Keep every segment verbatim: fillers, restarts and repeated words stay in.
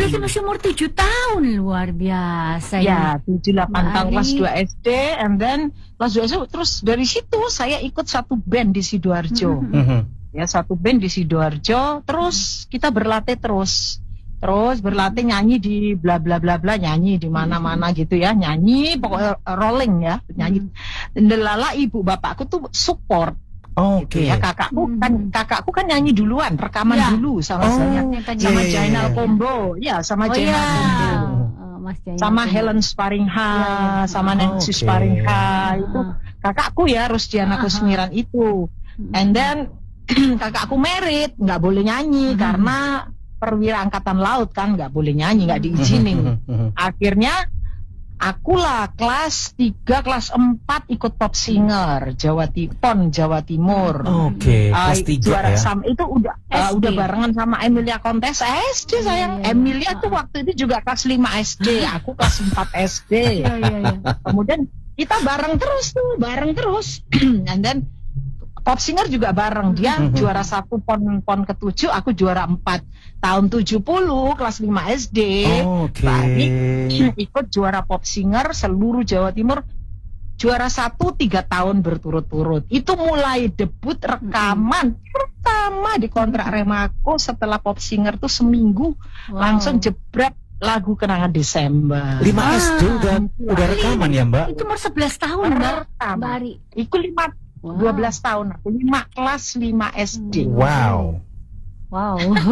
berarti masih umur tujuh tahun, luar biasa. Ya, tujuh delapan tahun kelas dua S D, and then kelas dua S D, terus dari situ saya ikut satu band di Sidoarjo. Mm-hmm. Ya, satu band di Sidoarjo, terus kita berlatih terus. Terus berlatih nyanyi di bla bla bla bla, nyanyi di mana-mana gitu ya, nyanyi pokoknya rolling ya, nyanyi. Delala ibu bapakku tuh support. Oke. Gitu ya, kakakku kan kakakku kan nyanyi duluan, rekaman Ya. dulu sama Oh, saya, sama iya, iya, Jainal iya. Combo, ya sama Oh Jainal ya, Combo, uh, Mas Jainal sama Combo. Helen Sparingha, Ya, ya. sama Nancy Oke. Sparingha, itu Ah. kakakku ya, Rusdiana Ah, ah. Kusmiran itu. And then kakakku merit, nggak boleh nyanyi Hmm. karena perwira angkatan laut kan, nggak boleh nyanyi, nggak diizinin. Akhirnya akulah kelas tiga, kelas empat ikut pop singer Jawa Tipon, Jawa Timur. Oke, Ah, kelas tiga juara ya. sama itu udah ah, S D. udah barengan sama Emilia Kontes S D sayang. Iya, iya, iya. Emilia tuh waktu itu juga kelas lima S D, aku kelas empat S D. Iya, iya, iya. Kemudian kita bareng terus tuh, bareng terus. And then pop singer juga bareng, dia Mhm. juara satu pon pon ketujuh, aku juara empat tahun tujuh puluh kelas lima S D. Oke. Balik ikut juara pop singer seluruh Jawa Timur, juara satu tiga tahun berturut-turut. Itu mulai debut rekaman pertama di kontrak Remako setelah pop singer tuh seminggu Wow. langsung jebret lagu Kenangan Desember. lima S D udah udah rekaman ya, Mbak? Itu umur sebelas tahun, Mbak. Pertama. Mbak Ari. Itu lima Wow. dua belas tahun aku, lima kelas lima S D. Wow. Wow.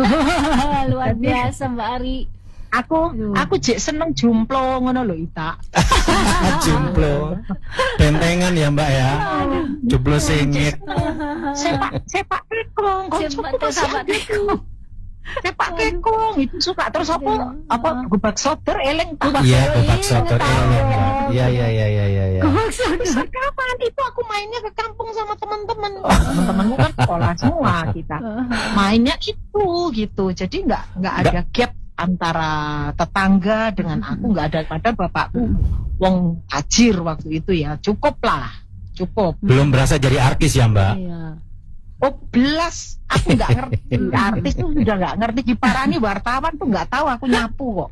Luar biasa, Mbak Ari. Aku Aduh. aku jek seneng jomplo ngono lho, Ita. Jomplo. Bentengan ya, Mbak ya. Jomplo sengit. Sepak sepak tekong, Sepak koncoku tekong, masih sepak ada tuh. Sepak tekong itu suka terus apa apa gubak soter eleng tuh. Iya, Iya, Bapak Sotor. tahu. Iya, iya, iya, iya, iya, iya. Terus kapan itu aku mainnya ke kampung sama teman-teman. Teman-temanku kan sekolah semua kita. Mainnya itu gitu. Jadi nggak nggak ada gap antara tetangga dengan aku, nggak ada. Padahal bapakku wong tajir waktu itu ya, cukup lah, cukup. Belum berasa jadi artis ya, Mbak? Iya. Oh belas, aku nggak ngerti. Artis tuh udah nggak ngerti, diparani wartawan tuh nggak tahu aku nyapu kok.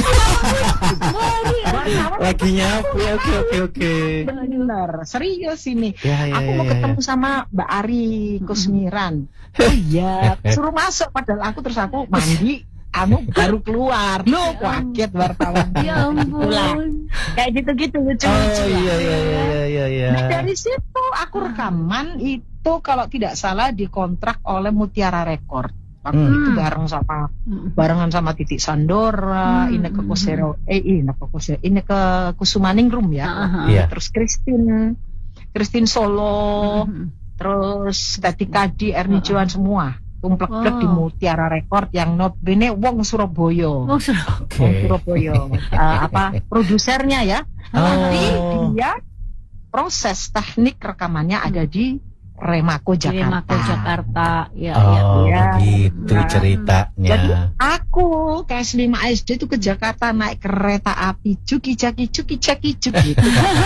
Wartawan Lagi nyapu. Oke, oke, oke. bener, serius ini. Ya, ya, Aku ya, mau ya, ketemu ya. sama Mbak Ari Kusmiran. Oh iya, suruh masuk padahal aku terus aku mandi, kamu baru keluar. Loh, kaget wartawan. Ya Itulah. ampun. Kayak gitu-gitu lucu-lucu. Oh lah. iya, iya, iya, iya, iya. Nah, dari situ aku rekaman itu kalau tidak salah dikontrak oleh Mutiara Record. Waktu Hmm. itu bareng sama barengan sama Titik Sandora, Hmm. Ineke Kosero, eh Ineke Kosero, Ineke Kusumaningrum ya. Ah, Iya. Terus Christine, Christine Solo, Mhm. terus Tati Kadi, Erni Johan semua. Tumplek-plek Wow. di Mutiara Record yang notabene wong Surabaya. Oh, sudah. Oke. Wong Surabaya. Eh, apa produsernya ya. Tapi Oh. dia proses teknik rekamannya ada di Remako Di Jakarta. Remako Jakarta. Ya, ya. Oh, Ya. begitu Nah, ceritanya. Jadi aku kelas lima S D itu ke Jakarta naik kereta api cuki caki cuki caki cuki gitu.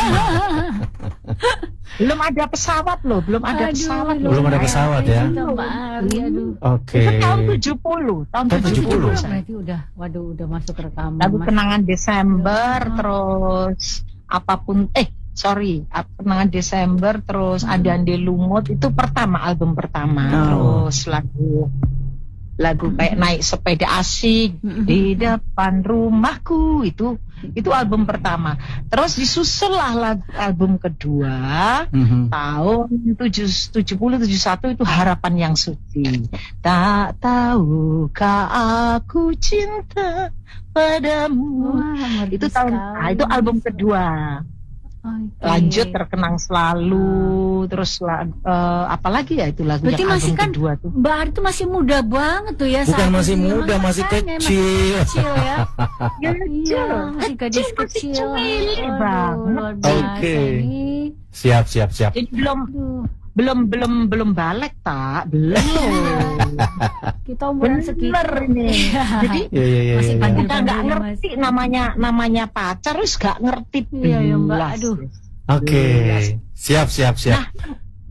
Belum ada pesawat loh, belum ada Aduh, pesawat loh. Belum ada pesawat ya? Itu Mbak Ari, aduh. Oke. Itu tahun tujuh puluh, tahun Tahun tujuh puluh. tujuh puluh. Berarti udah, waduh, udah masuk rekaman. Lagu Mas. Kenangan Desember, Ya. terus apapun, eh sorry, ap- Kenangan Desember, terus Andande Lumut itu pertama, album pertama. Oh. Terus lagu lagu kayak naik sepeda asik di depan rumahku itu itu album pertama. Terus disusul lah lagu album kedua Mhm. tahun tujuh tujuh puluh tujuh satu itu Harapan Yang Suci. Tak tahukah aku cinta padamu. Wah, ngerti Itu tahun sekali. ah, itu album kedua. Oke. Lanjut Terkenang Selalu, terus lagu, eh, apa lagi ya itu lagu Berarti yang masih album kan kedua tuh. Mbak Ari tuh masih muda banget tuh ya. Bukan saat masih itu. muda, masih Makanya, kecil. Masih kecil ya. Ya, Iya, masih gadis Kecil, masih kecil. cuil Waduh, banget. luar biasa Oke. ini. Siap, siap, siap. Jadi belum Aduh, belum belum belum balik tak belum. kita umuran segitu. Bener ini. Jadi Iya, iya, iya. Masih iya. panggil- kita nggak Pandai, ngerti namanya namanya pacar, terus nggak ngerti Iya, ya, Mbak. belas. Aduh. Oke. Siap, siap, siap. Nah,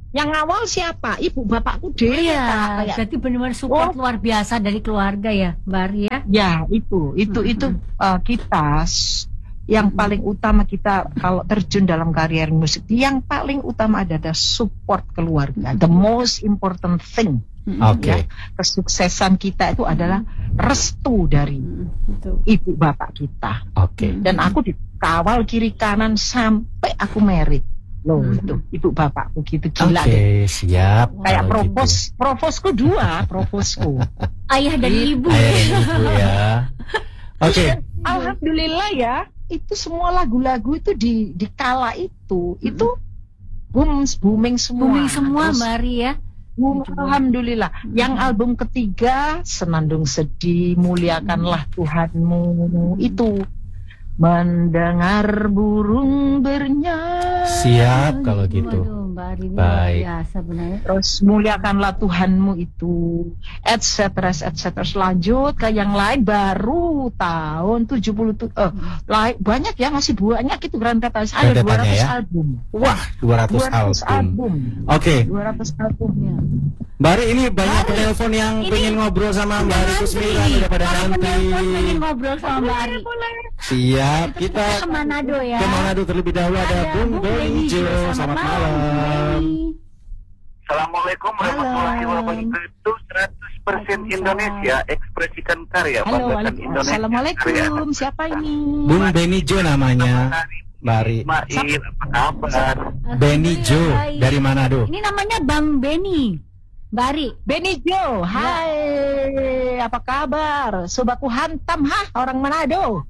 Yang awal siapa? Ibu bapakku dhewe. Iya, Kak, kayak jadi benar-benar support Oh. luar biasa dari keluarga ya, Mbak Ari ya. ya itu itu Mm-mm. itu uh, kita s- yang paling utama kita kalau terjun dalam karier musik, yang paling utama adalah support keluarga. The most important thing. Oke. Ya, kesuksesan kita itu adalah restu dari Itu. ibu bapak kita. Oke. Dan aku dikawal kiri kanan sampai aku merit. Loh, Hmm. itu ibu bapakku gitu gila Oke, deh. siap. Kayak Kalau propos, proposku dua, proposku. Ayah dan ibu. gitu. Ayah dan ibu ya. Oke. Alhamdulillah ya, itu semua lagu-lagu itu di di kala itu, itu boom, booming semua. Booming semua Terus, Mbak Ari ya. boom, alhamdulillah. Yang album ketiga, Senandung Sedih, Muliakanlah Tuhanmu, itu mendengar burung bernyanyi. Siap kalau gitu. Waduh, Mbak Ari ini luar Baik. biasa benar. Terus muliakanlah Tuhanmu itu, et cetera, et cetera. Lanjut ke yang lain baru tahun tujuh puluh tuh, eh, lain- banyak ya, masih banyak itu Grand Katanya. Ada Rentetannya dua ratus ya? album. Wah, dua ratus dua ratus album. album. Oke. dua ratus album. Ya. Mbak Ari, ini banyak penelpon yang Ini- pengen ngobrol sama Mbak Ari Kusmira Nih, udah pada kalau nanti. penelpon pengen ngobrol sama Mbak Ari. Siap, Kita kita ke Manado ya. ke Manado terlebih dahulu ada Bung Benijo. Selamat malam. Assalamualaikum warahmatullahi wabarakatuh. seratus persen Indonesia, ekspresikan karya, Halo, banggakan waalaikumsalam. Indonesia. Assalamualaikum. Siapa ini? Bung Benijo namanya. Mbak Ari. Ismail, apa kabar? Benijo Alhamdulillah, dari Manado. Ini namanya Bang Beni. Mbak Ari. Benijo. Hai, apa kabar? Sobaku hantam, hah, orang Manado.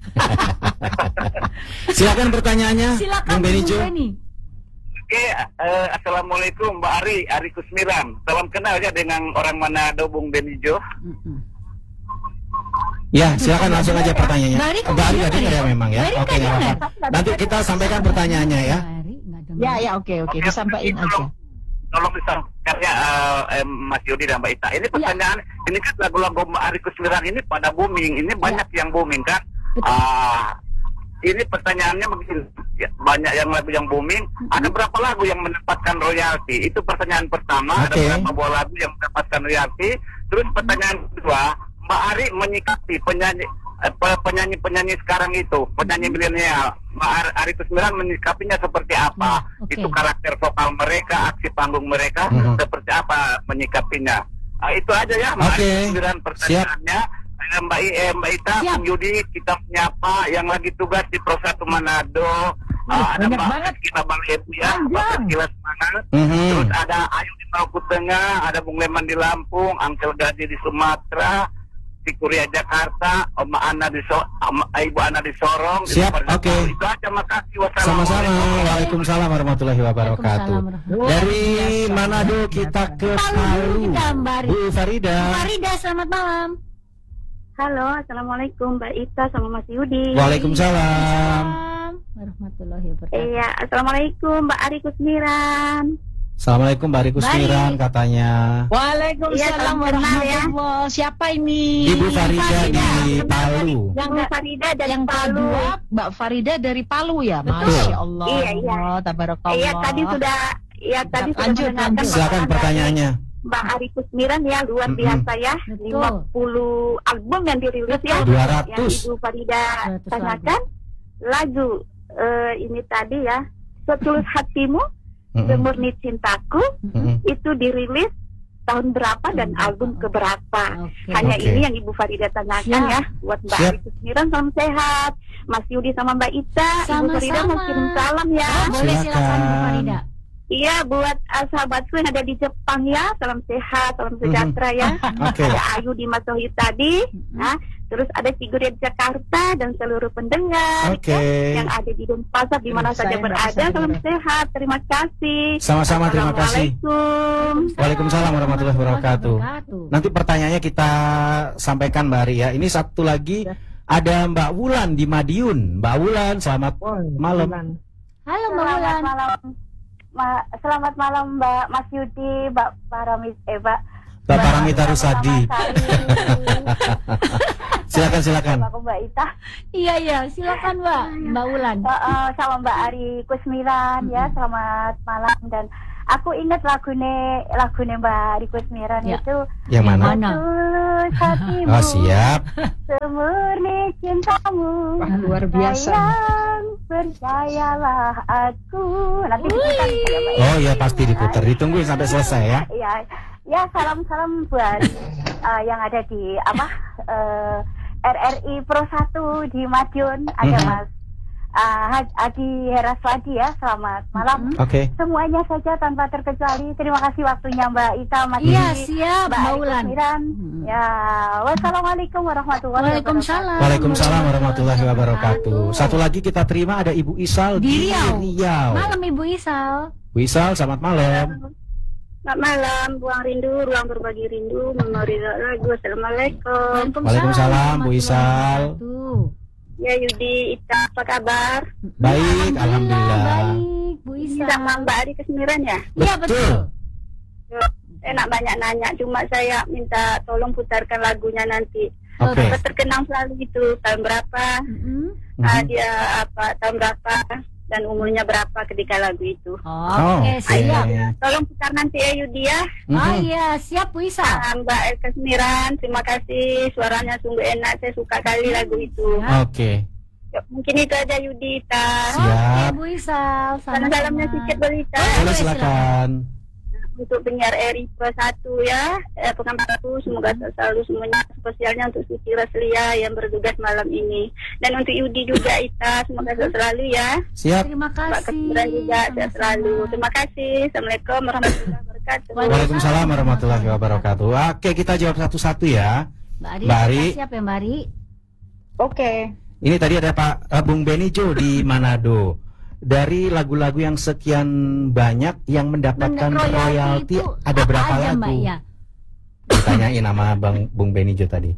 Silakan pertanyaannya, Silakan Bung Bung Benijo. Beni. Oke, eh, assalamualaikum Mbak Ari, Ari Kusmiran. Salam kenal ya dengan orang Manado, Bung Benijo. Mm-mm. Ya, silakan langsung aja pertanyaannya. Mbak Ari kok Mbak Ari nggak nggak dengar ya dengar? memang ya? Mbak Ari Oke, nggak nggak dengar? apa-apa. Nanti kita sampaikan pertanyaannya ya. Mbak Ari nggak dengar. Ya, ya, oke, oke, disampaikan aja. Tolong, tolong disampaikan ya eh, eh, Mas Yudi dan Mbak Ita. Ini pertanyaan, ini kan lagu-lagu Mbak Ari Kusmiran ini pada booming. Ini banyak yang booming kan? Betul. Ah, ini pertanyaannya begini, ya, banyak yang lagu yang booming. Ada berapa lagu yang mendapatkan royalti? Itu pertanyaan pertama. Oke. Ada berapa buah lagu yang mendapatkan royalti? Terus pertanyaan kedua, Mbak Ari menyikapi penyanyi eh, pe- penyanyi-penyanyi sekarang itu, penyanyi milenial, Mbak Ari, Ari Kusmiran menyikapinya seperti apa? Ya, oke. Itu karakter vokal mereka, aksi panggung mereka, Mhm. seperti apa menyikapinya? Ah, itu aja ya, Mbak Oke. Ari Kusmiran pertanyaannya. Eh, Mbak, I, eh, Mbak Ita, Siap. Bung Yudi, kita menyapa yang lagi tugas di Pro satu Manado. Wih, Ah, ada banyak Mbak banget. kita Bang Ebu ya, Panjang. Mbak Priscila Semangat. Mhm. Terus ada Ayu di Maluku Tengah, ada Bung Leman di Lampung, Angkel Gadi di Sumatera, di Kuria Jakarta, Oma Ana di so Om, Ibu Ana di Sorong. di Siap, Sumatera. oke. Itu aja, makasih. Sama-sama. Wassalamualaikum. Waalaikumsalam warahmatullahi wabarakatuh. Waalaikumsalam warahmatullahi Dari Manado kita ke Palu Palu. kita, Mbak Ari. Bu Farida. Farida, selamat malam. Halo, assalamualaikum Mbak Ita sama Mas Yudi. Waalaikumsalam. Waalaikumsalam warahmatullahi wabarakatuh. Iya, assalamualaikum Mbak Ari Kusmiran. Assalamualaikum Mbak Ari Kusmiran Baik. katanya. Waalaikumsalam Iya, salam kenal ya. warahmatullahi. Siapa ini? Ibu Farida di Palu. Yang Bu Farida dari yang Palu. kedua, Mbak Farida dari Palu ya, Betul. Masya Allah. Iya, iya. Tabarakallah. Iya, tadi sudah Iya, tadi sudah Lanjut, mendengarkan lanjut. Silakan bacaan dari pertanyaannya. Mbak Ari Kusmiran ya, luar Mm-mm. biasa ya. Betul. lima puluh album yang dirilis ya. dua Yang ratus. Ibu Farida dua ratus tanyakan. Lagu eh, ini tadi ya, Setulus Hatimu, Mhm. Semurni Cintaku, Mhm. itu dirilis tahun berapa dan Tahun album berapa? keberapa. Oke. Hanya Oke. ini yang Ibu Farida tanyakan Siap. ya. Buat Mbak Siap. Ari Kusmiran, salam sehat. Mas Yudi sama Mbak Ita, Ibu Sama-sama. Farida mau kirim salam ya. Boleh silakan Bu Silakan. Farida. Iya, buat uh, sahabatku yang ada di Jepang ya, salam sehat, salam sejahtera ya. Oke. Ada Ayu di Masohi tadi, Mhm. nah, terus ada Ciguria di Jakarta dan seluruh pendengar Oke. ya, yang ada di Denpasar di mana Saya saja nggak berada. bisa Salam dengar. sehat, terima kasih. Sama-sama, terima kasih. Assalamualaikum. Waalaikumsalam warahmatullahi wabarakatuh. Wabarakatuh. Nanti pertanyaannya kita sampaikan Mbak Ari ya. Ini satu lagi ada Mbak Wulan di Madiun. Mbak Wulan, selamat malam. Halo Mbak Selamat Wulan. malam, Ma- selamat malam Mbak Mas Yudi, Mbak Paramis, eh Mbak Mbak Paramita Rusadi. Sari. Silakan, silakan. Sama aku Mbak Ita, Iya iya, silakan Mbak. Mbak Wulan. Eh, eh, sama Mbak Ari Kusmiran ya, Hmm. selamat malam dan aku ingat lagune lagune Mbak Riko Semiran Ya. itu Yang mana? Mana? tulus hatimu, Oh, siap. semurni cintamu. Wah, luar biasa. Sayang, percayalah aku. Nanti diputar ya, Mbak. Oh ya pasti diputar. Ditungguin sampai selesai ya. Ya, ya salam-salam buat uh, yang ada di apa uh, R R I Pro satu di Madiun. Ada Mhm. Mas uh, Adi Heraswadi ya. Selamat malam. Oke. Semuanya saja tanpa terkecuali. Terima kasih waktunya Mbak Ita, Mas Iya, Didi, siap, Mbak Mbak Riko Wulan. Semiran. Hmm. Ya, wassalamualaikum warahmatullahi Waalaikumsalam. Waalaikumsalam warahmatullahi wabarakatuh. Satu lagi kita terima ada Ibu Isal Di Riau. Riau. Malam Ibu Isal. Bu Isal, selamat malam. Selamat malam, Ruang Rindu, Ruang Berbagi Rindu, Memori Lagu. Assalamualaikum. Waalaikumsalam, Bu Isal. warahmatullahi wabarakatuh. Ya Yudi, Ita, apa kabar? Baik, alhamdulillah. Baik, Bu Ini Isal. sama Mbak Ari Kesemiran ya? Iya, betul. Saya nak banyak nanya, cuma saya minta tolong putarkan lagunya nanti. Oke. Apa terkenang selalu itu, tahun berapa, Mm-mm. Mhm. ah, dia apa, tahun berapa, dan umurnya berapa ketika lagu itu. Oh, Oke, siap. Tolong putar nanti ya Yudi ya. Oh Mhm. iya, siap Bu Isal. Ah, Mbak Ari Kesemiran, terima kasih, suaranya sungguh enak, saya suka kali lagu itu. Ya. Oke. Ya, mungkin itu aja Yudi, Ita. Siap. Oke, Bu Isal. Salam-salamnya Sama-sama. sedikit Belita. Boleh silakan. Untuk penyiar R I P satu ya, eh, Pekanbaru, semoga selalu semuanya, spesialnya untuk Siti Raslia yang bertugas malam ini, dan untuk Yudi juga Ita, semoga sehat selalu ya. Siap. Terima Mbak kasih. Kesemiran juga sehat Sama-sama. selalu. Terima kasih. Assalamualaikum warahmatullahi wabarakatuh. Waalaikumsalam warahmatullahi wabarakatuh. Oke, kita jawab satu-satu ya. Mbak Ari, Mbak Ari. siap ya Mbak Ari? Oke. Ini tadi ada Pak eh, Bung Benijo di Manado. Dari lagu-lagu yang sekian banyak yang mendapatkan Mendap- royalti itu ada apa berapa aja, lagu? Mbak, ya? Ditanyain sama Bang Bung Benijo tadi.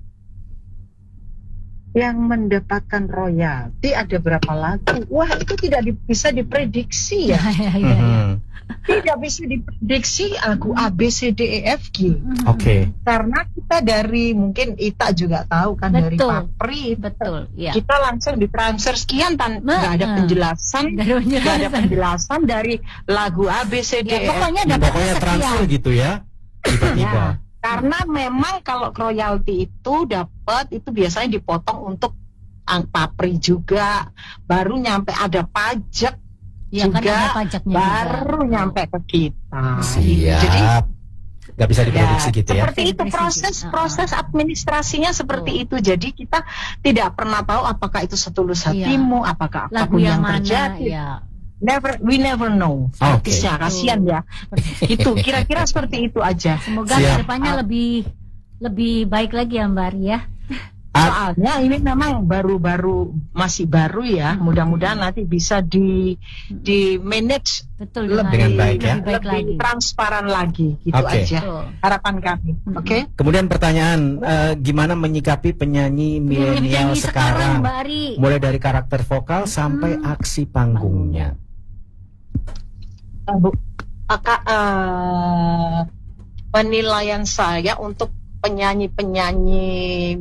Yang mendapatkan royalti ada berapa lagu? Wah, itu tidak di- bisa diprediksi ya. Iya, iya, iya. Mhm. Tidak bisa diprediksi lagu A B C D E F G. Mhm. Oke. Karena kita dari, mungkin Ita juga tahu kan, dari Betul. Papri, Betul, ya. kita langsung ditransfer sekian tan nggak ada Nah. penjelasan, Dari nggak ada penjelasan. penjelasan dari lagu A B C D Ya, E F G. pokoknya dapat Pokoknya transfer sekian. gitu ya. Tiba-tiba. Ya, karena memang kalau royalti itu dapat, itu biasanya dipotong untuk ang- Papri juga, baru nyampe ada pajak Ya, kan juga, ada pajaknya juga. baru nyampe ke kita. Siap. Jadi Gak bisa diprediksi ya, gitu ya. seperti itu Diprediksi. proses Ah. proses administrasinya seperti itu. Jadi kita tidak pernah tahu apakah itu setulus Iya. hatimu, apakah Lagu apapun yang yang mana, terjadi. ya. Never, we never know. Oke. Artisnya kasihan ya. Itu kira-kira seperti itu aja. Semoga Siap. kedepannya lebih lebih baik lagi ya Mbak Ari ya. A- Soalnya ini memang baru-baru, masih baru ya. Mudah-mudahan nanti bisa di di manage Betul lebih, Dengan baik ya. lebih baik lebih lagi. transparan lagi, gitu Oke. aja Betul. harapan kami. Mm-mm. Oke. Kemudian pertanyaan, eh, gimana menyikapi penyanyi milenial Penyanyi sekarang? Mbak Ari. Mulai dari karakter vokal sampai Hmm. aksi panggungnya. Uh, Bu, Aka- eh, penilaian saya untuk penyanyi-penyanyi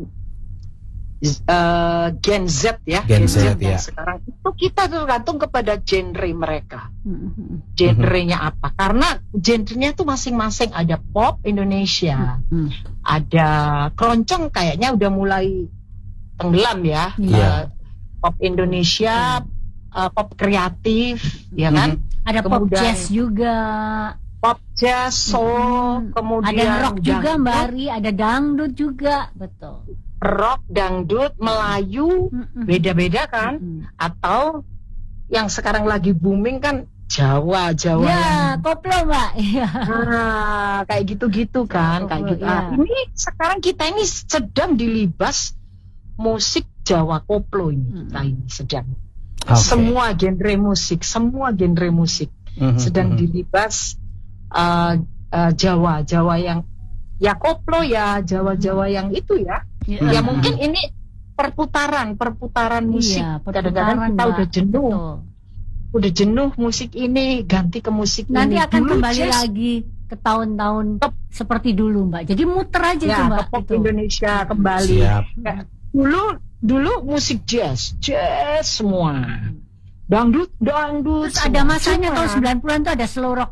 eh, Gen Z ya, Gen Z, yang ya. sekarang itu kita tergantung kepada genre mereka. Mhm. Genrenya apa? Karena genrenya itu masing-masing, ada pop Indonesia, Hmm. ada keroncong kayaknya udah mulai tenggelam ya. Iya. Eh, pop Indonesia, eh, pop kreatif, ya kan? Ada pop Kemudian- jazz juga. Pop jazz, soul, Hmm. kemudian Ada rock juga dangdut, Mbak Ari, ada dangdut juga, betul. rock, dangdut, Melayu, Mhm. beda-beda kan? Mhm. Atau yang sekarang lagi booming kan Jawa, Jawa Ya, yang koplo Mbak. Iya. ah, kayak gitu-gitu kan, Koplo, kayak gitu. iya. Ah, ini sekarang kita ini sedang dilibas musik Jawa koplo ini, Hmm. kita ini sedang. Oke. Semua genre musik, semua genre musik Mhm, sedang mhm. dilibas uh, uh, Jawa, Jawa yang ya koplo ya, Jawa-Jawa yang itu ya. Ya, Ya Mhm. mungkin ini perputaran, perputaran musik. Iya, Kadang-kadang perputaran, kita Mbak. udah jenuh, Betul. udah jenuh musik ini, ganti ke musik Nanti ini. akan Dulu kembali jazz, lagi ke tahun-tahun Ke- seperti dulu Mbak. Jadi muter aja ya, tuh Mbak. ke pop itu. Indonesia kembali. Siap. Kayak Dulu, dulu musik jazz, jazz semua. Dangdut, dangdut. Terus ada semua. masanya Cuma- tahun sembilan puluhan tuh ada slow rock Mbak.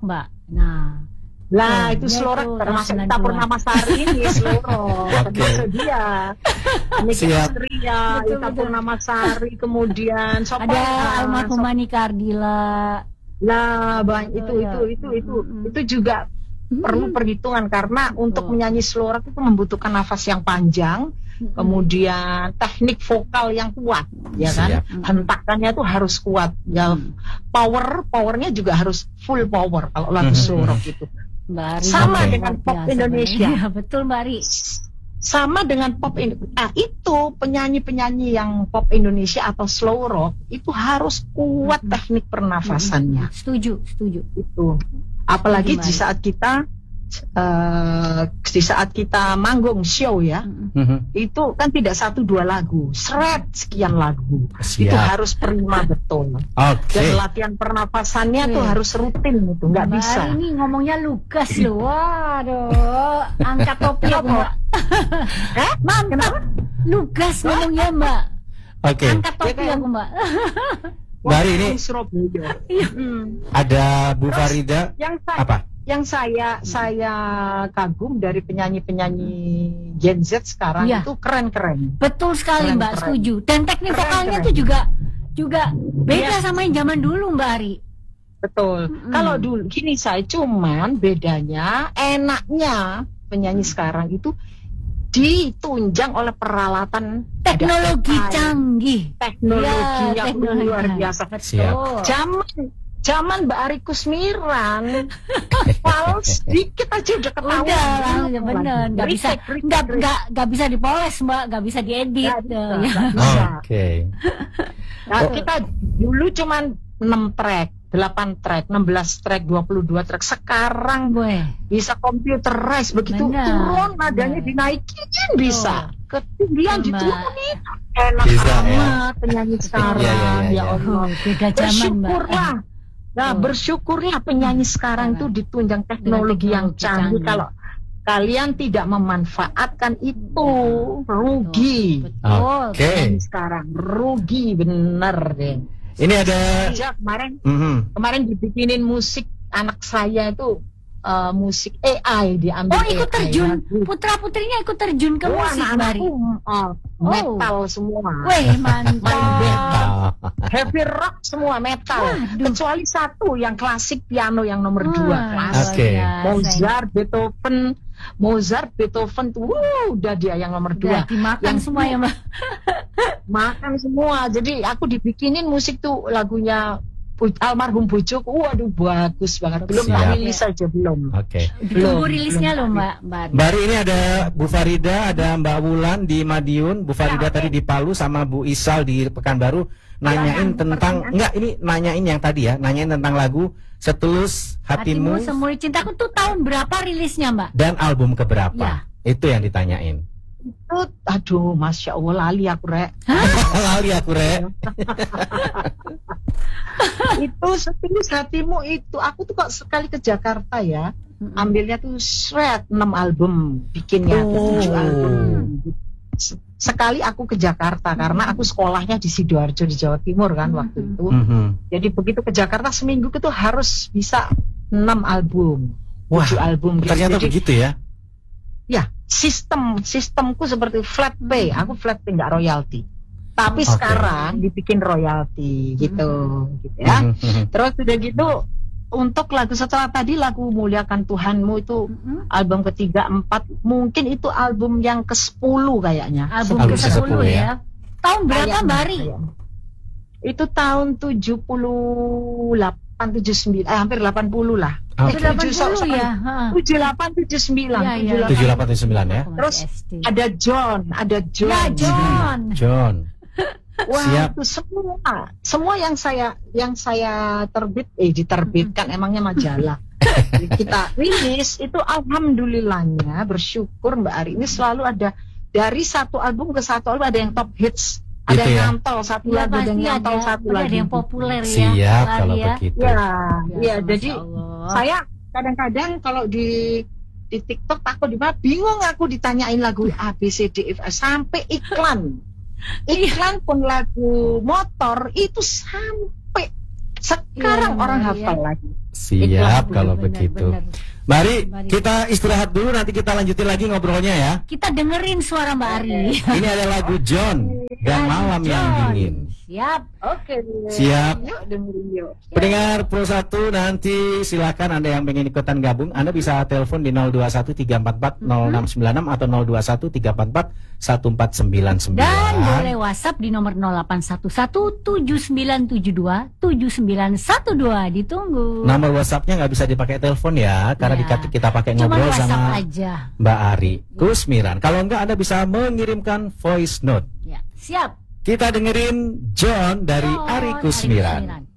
Nah, Lah Oh, itu ya Slorok itu, termasuk tahun Ita sembilan puluhan. Purnamasari ini Slorok. Oke. Termasuk dia. Niki Siap. Astria, Betul, Ita betul. Purnamasari, kemudian siapa? ada Ah, almarhumah Nika Ardila. Lah banyak itu Oh, itu ya. itu itu Mm-mm. itu juga perlu perhitungan karena untuk menyanyi Slorok itu membutuhkan nafas yang panjang, kemudian teknik vokal yang kuat, ya kan? Siap. Hentakannya tuh harus kuat, ya. Power, powernya juga harus full power kalau lagu Mhm. Slorok itu. Mbak Ari Sama luar dengan pop biasa, Indonesia. Mbak. Iya, betul Mbak Ari. Sama dengan pop Indonesia. Nah, itu penyanyi-penyanyi yang pop Indonesia atau slow rock itu harus kuat Mhm. teknik pernafasannya. Setuju, setuju. Itu. Apalagi Gimana? di saat kita eh, di saat kita manggung show ya, Mm-mm. Mhm. itu kan tidak satu dua lagu, seret sekian lagu. Itu Siap. harus prima betul. Oke. Dan latihan pernafasannya tuh Oke. harus rutin itu, nggak Mbak bisa. Ari ini ngomongnya lugas loh. Waduh, angkat topi aku Mbak. Eh? Mantap. Lugas ngomongnya Mbak. Oke. Angkat topi Ya kan? aku Mbak. Mbak Ari, ini Wah, Surabaya. Hmm. ada Bu Farida. Yang saya, Apa? yang saya saya kagum dari penyanyi-penyanyi Gen Z sekarang Iya. itu keren-keren. Betul sekali Keren, Mbak, keren. setuju. Dan teknik Keren, vokalnya keren. tuh juga juga beda Iya. sama yang zaman dulu Mbak Ari. Betul. Mm-mm. Kalau dulu gini saya cuman bedanya enaknya penyanyi sekarang itu ditunjang oleh peralatan Teknologi ada A I, canggih. teknologi Ya, yang teknologi. luar biasa. Betul. Zaman zaman Mbak Ari Kusmiran, fals dikit aja udah ketahuan. Udah, ya bener, nggak bisa, Retake, retake, nggak retake. nggak nggak bisa dipoles Mbak, nggak bisa diedit. Nggak bisa, Eh, ya. nggak bisa. Oke. Nah, kita dulu cuman enam track, delapan track, enam belas track, dua puluh dua track. Sekarang Gue. bisa computerize, begitu Benar, turun nadanya benar. dinaikin bisa. Ketinggian Mbak. diturunin. Enak Bisa, ya. amat penyanyi sekarang. Iya, iya, iya, Ya iya. Allah. Oh, beda zaman Mbak. Bersyukurlah. Nah, Oh. bersyukurlah penyanyi sekarang Sekarang. itu ditunjang teknologi yang teknologi canggih. canggih. Kalau kalian tidak memanfaatkan itu, rugi. Betul. Oke. Penyanyi sekarang rugi bener deh. Ini ada. Aja kemarin Mhm. kemarin dibikinin musik anak saya itu eh, musik A I diambil. Oh, ikut A I, terjun. lagu. Putra putrinya ikut terjun ke Wah, musik Mbak Ari. anak-anakku oh, metal semua. Weh, Main band. mantap. Heavy rock semua metal. Waduh. Kecuali satu yang klasik piano yang nomor Wah, dua. Klasik. Oke. luar biasa. Mozart, Beethoven, Mozart, Beethoven tuh, wuh, udah dia yang nomor Udah dua. dimakan Yang semua ya Mbak. Makan semua. Jadi aku dibikinin musik tuh lagunya Bu- almarhum bojoku. Waduh, bagus banget. Belum Siap. tak rilis saja belum. Oke. Ditunggu Belum, rilisnya belum. loh Mbak. Mbak Ari. Mbak Ari, ini ada Bu Farida, ada Mbak Wulan di Madiun, Bu Farida Ya, oke. tadi di Palu, sama Bu Isal di Pekanbaru. Nanyain Silakan, tentang, pertanyaan. enggak ini nanyain yang tadi ya, nanyain tentang lagu Setulus Hatimu Hatimu Semuri Cintaku tuh tahun berapa rilisnya Mbak? dan album keberapa? Ya. Itu yang ditanyain. Itu, aduh, masya Allah, lali aku rek. Lali aku, Re. Itu setulus hatimu itu. Aku tuh kok sekali ke Jakarta ya, ambilnya tuh shred enam album, bikinnya Oh. tujuh album. Se- Sekali aku ke Jakarta karena aku sekolahnya di Sidoarjo di Jawa Timur kan waktu itu. Mhm. Jadi begitu ke Jakarta seminggu itu harus bisa enam album, Wah, tujuh album. gitu. ternyata Jadi, begitu ya. ya sistem sistemku seperti flat pay. Aku flat pay nggak royalti. Tapi Oke. sekarang dibikin royalti gitu, gitu ya. Mhm, mhm. Terus udah gitu untuk lagu setelah tadi lagu Muliakan Tuhanmu itu Mm-mm. album ketiga empat mungkin itu album yang ke sepuluh kayaknya. Album Album ke ke sepuluh sepuluh ya. ya. Tahun berapa Kayaknya, Mbak Ari? kayaknya. Itu tahun tujuh puluh delapan tujuh puluh sembilan eh hampir delapan puluh lah. Oke. Itu delapan tujuh, so- puluh so- ya. Ha. tujuh puluh delapan tujuh puluh sembilan Iya, iya. tujuh puluh delapan tujuh puluh sembilan ya. Aku masih Terus S D. ada John, ada John. Ya John. John. Wah, Siap. itu semua, semua yang saya yang saya terbit, eh diterbitkan emangnya majalah. Kita rilis itu alhamdulillahnya bersyukur Mbak Ari ini selalu ada dari satu album ke satu album ada yang top hits, ada Gitu yang ya. nyantol satu Ya lagu, ada pasti yang ada, nyantol satu ada lagu. yang populer ya. Siap Mbak kalau Ari ya. begitu. Ya, Ya, ya, Masya jadi Allah. saya kadang-kadang kalau di di TikTok aku di mana bingung aku ditanyain lagu A B C D E F sampai iklan. Iklan pun lagu motor itu sampai Sekarang Iya, orang iya. hafal lagi. Siap Itu, kalau benar, begitu. benar. Mari Mari. kita istirahat dulu, nanti kita lanjutin lagi ngobrolnya ya. Kita dengerin suara Mbak Ari. Ini ada lagu John dan Malam yang John. Dingin. Siap. Oke. Siap. Yuk dengerin yuk. Pendengar Pro satu, nanti silakan Anda yang pengen ikutan gabung, Anda bisa telepon di nol dua satu tiga empat empat nol enam sembilan enam atau nol dua satu tiga empat empat satu empat sembilan sembilan. Dan boleh WhatsApp di nomor nol delapan satu satu tujuh sembilan tujuh dua tujuh sembilan satu dua. Ditunggu. Nomor WhatsAppnya nggak bisa dipakai telepon ya, karena Ya. dikata kita pakai Cuma ngobrol WhatsApp sama aja. Mbak Ari Kusmiran. Kalau enggak, Anda bisa mengirimkan voice note. Ya, siap. Kita dengerin John dari John, Ari Ari Kusmiran. Kusmiran.